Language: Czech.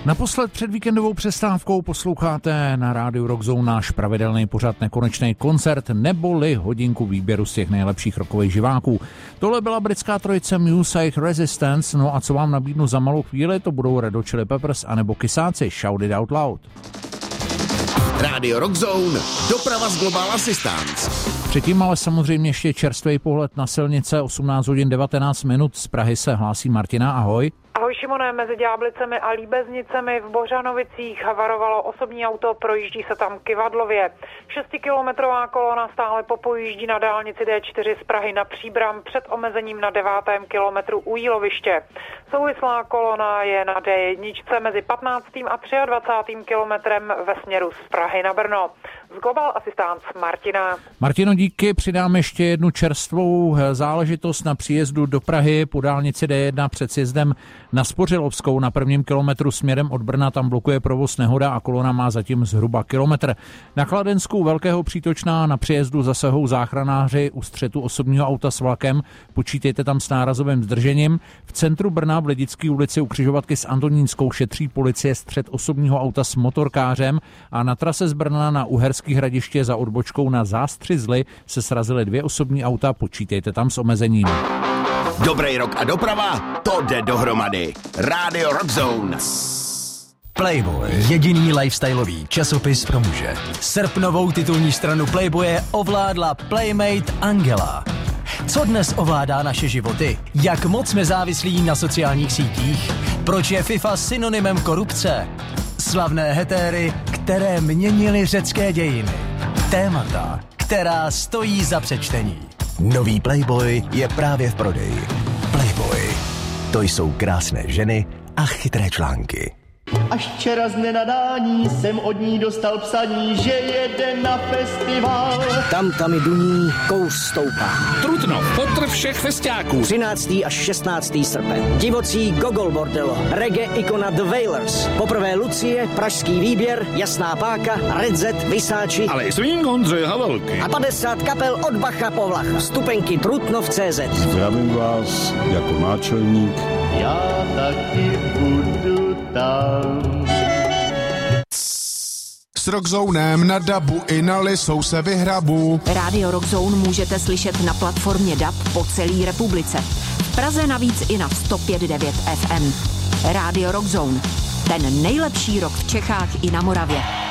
Naposled před víkendovou přestávkou posloucháte na rádiu Rock Zone náš pravidelný pořad Nekonečný koncert neboli hodinku výběru z těch nejlepších rockových živáků. Tohle byla britská trojice Muse a Resistance, no a co vám nabídnu za malou chvíli, to budou Red Hot Chili Peppers anebo Kysáci, Shout It Out Loud. Rádio Rock Zone, doprava z Global Assistance. Předtím ale samozřejmě ještě čerstvý pohled na silnice, 18 hodin 19 minut, z Prahy se hlásí Martina, ahoj. Ahoj Šimone, mezi Ďáblicemi a Líbeznicemi v Bořanovicích havarovalo osobní auto, projíždí se tam Kyvadlově. 6kilometrová kolona stále popojíždí na dálnici D4 z Prahy na Příbram před omezením na 9. kilometru u Jíloviště. Souvislá kolona je na D1 mezi 15. a 23. kilometrem ve směru z Prahy na Brno. Z Global Assistance Martina. Martino, díky, přidám ještě jednu čerstvou záležitost na příjezdu do Prahy po dálnici D1 před sjezdem na Spořilovskou na 1. kilometru směrem od Brna, tam blokuje provoz nehoda a kolona má zatím zhruba kilometr. Na Kladensku Velkého Přítočná na příjezdu zasahou záchranáři u střetu osobního auta s vlakem, počítejte tam s nárazovým zdržením. V centru Brna v Lidické ulici u křižovatky s Antonínskou šetří policie střet osobního auta s motorkářem a na trase z Brna na Uherský Hradiště za odbočkou na Zástřizli se srazily 2 osobní auta, počítejte tam s omezením. Dobrý rok a doprava, to jde dohromady. Rádio Rock Zone. Playboy, jediný lifestyleový časopis pro muže. Srpnovou titulní stranu Playboye ovládla Playmate Angela. Co dnes ovládá naše životy? Jak moc jsme závislí na sociálních sítích? Proč je FIFA synonymem korupce? Slavné hetéry, které měnily řecké dějiny. Témata, která stojí za přečtení. Nový Playboy je právě v prodeji. Playboy. To jsou krásné ženy a chytré články. Až včera z nenadání jsem od ní dostal psaní, že jede na festival. Tam i duní, kouř stoupá. Trutnov, potrv všech festiáků. 13. až 16. srpen. Divocí Gogol Bordelo, reggae ikona The Wailers. Poprvé Lucie, pražský výběr, Jasná páka, Red Z, Vysáči. Ale i swing Ondřeje Havelky. A 50 kapel od Bacha po Vlacha. Vstupenky Trutnov.cz. Zdravím vás jako náčelník. Já taky budu tam. S Rockzonem na dabu i na Lisou se vyhrabu. Rádio Rockzone můžete slyšet na platformě DAB po celé republice. V Praze navíc i na 105.9 FM. Rádio Rockzone. Ten nejlepší rock v Čechách i na Moravě.